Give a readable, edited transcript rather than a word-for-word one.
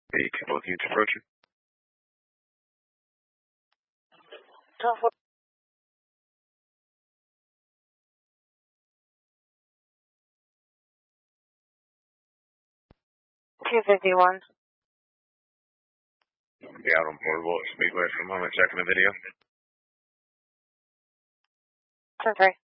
The Kendall Hughes approaching. 251. Be out on Boardwalk Speedway for a moment, checking the video. 10-3.